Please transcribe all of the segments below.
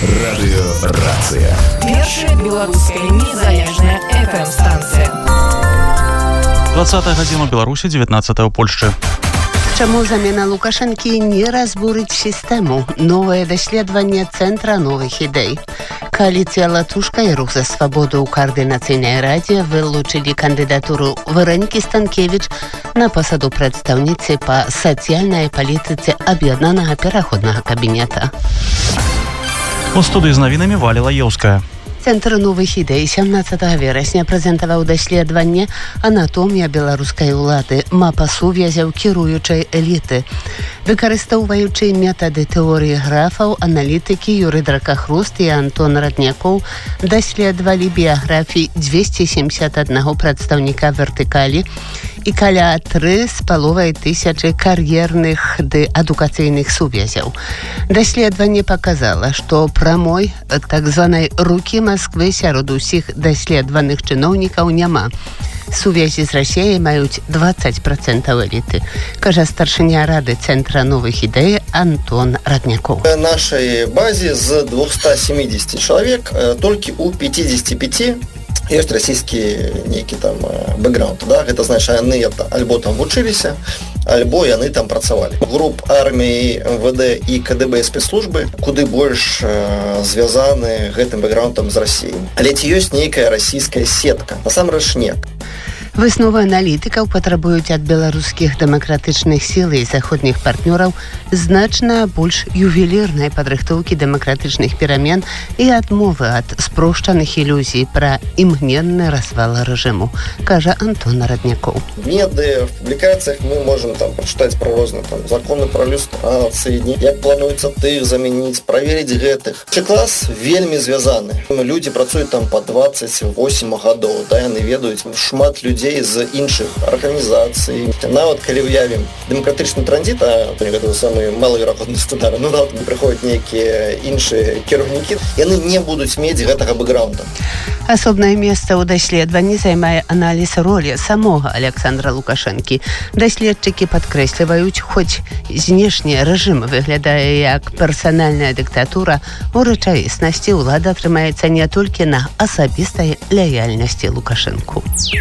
Радыёрацыя. Першая беларуская незалежная FM-станцыя. 20 гадзіна ў Беларусі, 19 ў Польшчы. Чаму замена Лукашэнкі не разбурыць сістэму? Новае даследаванне Цэнтра новых ідэй. Коаліцыя «Латушка» і «Рух за свабоду» ў Каардынацыйнай радзе вылучылі кандыдатуру Веронікі Станкевіч на пасаду прадстаўніцы па сацыяльнай палітыцы аб'яднанага пераходнага кабінета. У студыі з навінамі Валя Лаеўская. Цэнтр новых ідэй 17 верасня прэзентаваў даследаванне «Анатомія беларускай улады. Мапа сувязяў кіруючай эліты». Выкарыстоўваючы метады тэорыі графаў, аналітыкі Юрый Дракахруст і Антон Раднякоў даследавалі біяграфіі 271 прадстаўніка вертыкалі і каля 3,5 кар'ерных ды адукацыйных сувязяў. Даследаванне паказала, што прамой так званай рукі Москвы сярод усіх даследаваных чыноўнікаў няма. Сувязі з Расіяй маюць 20% эліты, кажа старшыня рады Цэнтра новых ідэй Антон Раднякоў. На нашай базе з 270 чалавек толькі ў 55 ёсць расійскі нейкі там бэкграунд, да? Гэта значыць, яны альбо там вучыліся, альбо яны там працавалі. Груп арміі, МВД і КДБ спецслужбы куды больш звязаны гэтым бэкграундам з Расіяй. Але ці ёсць нейкая расійская сетка? Насамрэч не. Высновы аналітыкаў патрабуюць ад беларускіх дэмакратычных сіл і заходніх партнёраў значна больш ювелірнай падрыхтоўкі дэмакратычных перамен і адмовы ад спрошчаных ілюзій пра імгненны развал рэжыму, кажа Антон Раднякоў. В медыа, в публікацыях мы можам там прачытаць пра розныя там законы пра люстрацыі, як плануецца тых замяніць, праверыць гэтых. Клас вельмі звязаны. Людзі працуюць там па 28 гадоў, да, яны ведаюць шмат людзей з іншых арганізацый. Нават калі ўявім дэмакратычны транзіт, а гэта самы малаверагодны сцэнарый, нават прыходзяць нейкія іншыя кіраўнікі, яны не будуць мець гэтага бэкграунда. Асобнае месца ў даследаванні займае аналіз ролі самога Александра Лукашэнкі. Даследчыкі падкрэсліваюць, хоць знешні рэжым выглядае як персанальная дыктатура, у рэчаіснасці ўлада трымаецца не толькі на асабістай лаяльнасці Лукашэнку.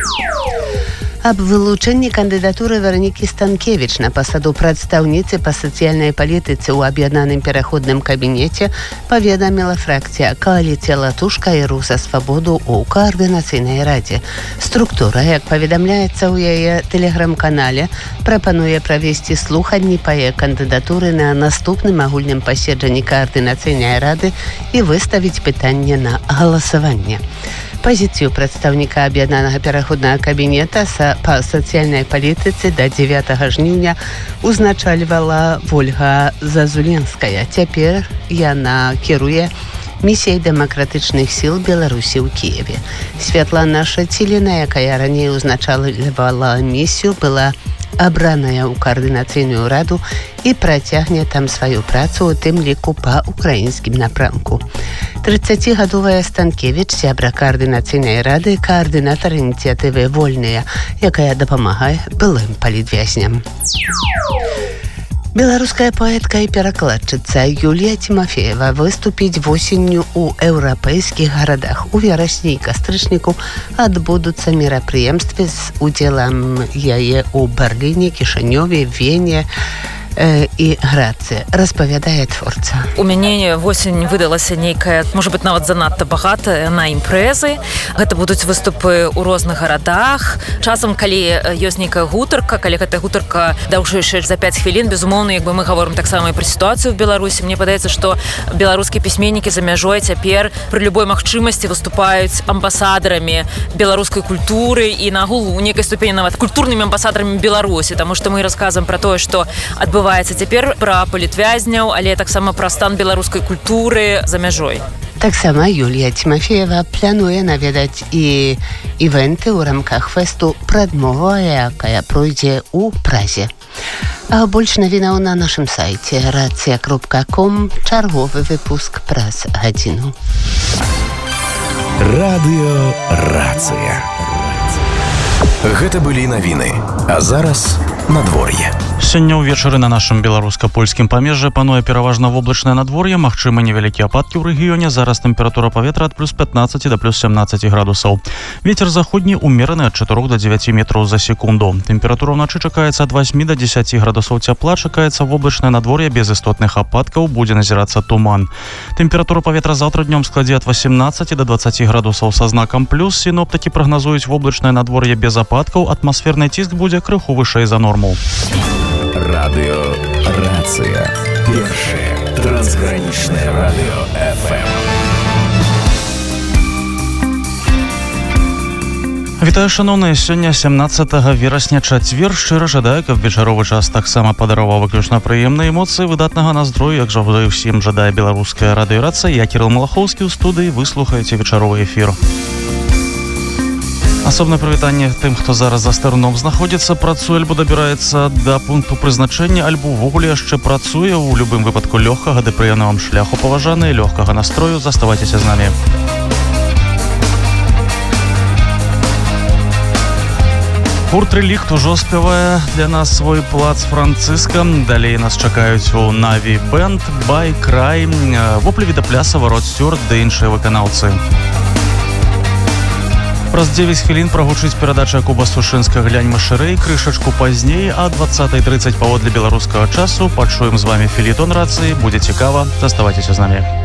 Аб вылучэнні кандыдатуры Веронікі Станкевіч на пасаду прадстаўніцы па сацыяльнай палітыцы ў аб'яднаным пераходным кабінеце паведаміла фракцыя «Коаліцыя «Латушка» і «Рух за свабоду» ў Каардынацыйнай радзе. Структура, як паведамляецца ў яе тэлеграм-канале, прапануе правесці слуханні па яе кандыдатуры на наступным агульным паседжанні Каардынацыйнай рады і выставіць пытанне на галасаванне. Пазіцыю прадстаўніка аб'яднанага пераходнага кабінета па сацыяльнай палітыцы да 9 жніўня узначальвала Вольга Зазуленская. Цяпер яна кіруе місіяй дэмакратычных сіл Беларусі ў Кіеве. Святлана Шаціліна, якая раней узначальвала місію, была абраная ў Каардынацыйную раду і працягне там сваю працу, у тым ліку па украінскім напрамку. 30-гадовая Станкевіч, сябра Каардынацыйнай рады, каардынатар ініцыятывы «Вольныя», якая дапамагае былым палітвязням. Беларуская паэтка і перакладчыца Юлія Тимофеева выступіць восенню ў еўрапейскіх гарадах. У верасні і кастрычніку адбудуцца мерапрыемствы з удзелам яе ў Берліне, Кішынёве, Вене і Грацы, распавядае творца. У мяне восень выдалася нейкая, можа быць, нават занадта багатая на імпрэзы. Гэта будуць выступы ў розных гарадах. Часам, калі ёсць нейкая гутарка, калі гэтая гутарка даўжэйшая за 5 хвілін, безумоўна, як бы мы гаворым таксама і пра сітуацыю ў Беларусі, мне падаецца, што беларускія пісьменнікі за мяжой цяпер пры любой магчымасці выступаюць амбасадарамі беларускай культуры і нагул у нейкай ступені нават культурнымі амбасадарамі Беларусі, таму што мы расказваем пра тое, што адбываецца цяпер пра палітвязняў, але таксама пра стан беларускай культуры за мяжой. Таксама Юлія Тимофеева плануе наведаць і івенты ў рамках фэсту «Прадмова», якая пройдзе ў Празе. А больш навінаў на нашым сайце racja.com, чарговы выпуск праз гадзіну. Радыёрацыя. Гэта былі навіны. А зараз надвор'е. Сёння ўвечары на нашым беларуска-польскім памежжы пануе пераважна воблачнае надвор'е, магчымы невялікія ападкі ў рэгіёне. Зараз тэмпература паветра ад плюс 15 да плюс 17 градусаў. Вецер заходні умераны ад 4 до 9 метраў за секунду. Тэмпература ўначы чакаецца ад 8 до 10 градусаў цяпла. Чакаецца воблачнае надвор'е без істотных ападкаў, будзе назірацца туман. Тэмпература паветра заўтра днём складзе ад 18 до 20 градусаў са знакам плюс. Сіноптыкі прагназуюць воблачнае надвор'е без ападкаў. Атмасферны ціск будзе крыху вышэй за норму. Радио Рация. Первое трансграничное радио ФМ. Вітаю, шановныя, сёння 17 верасня чацвер. Шчыра жадаю, каб вечаровы час таксама падараваў выключна прыемныя эмоцыі, выдатнага настрою, як жа ўсім жадае беларуская радыёрацыя. Я Кірыл Малахоўскі ў студыі, вы слухаеце вечаровы эфір. Асобнае прывітанне тым, хто зараз за стырном знаходзіцца, працуе альбо дабіраецца да пункту прызначэння, альбо ўвогуле яшчэ працуе. У любым выпадку лёгкага ды прыемнага вам шляху, паважаныя, лёгкага настрою. Заставайцеся з намі. Гурт «Релікт» ужо спявае для нас свой плац Францыска. Далей нас чакаюць у Наві Бэнд, Бай, Край, Воплі від плясава, Род Стюарт ды іншыя выканаўцы. Праз 9 хвілін прагучыць перадача Куба Сушынска «Глянь машырэй». Крышачку пазней, а 20:30 паводле беларускага часу пачуем з вами фелетон рацыі. Будзе цікава. Заставайцеся з намі.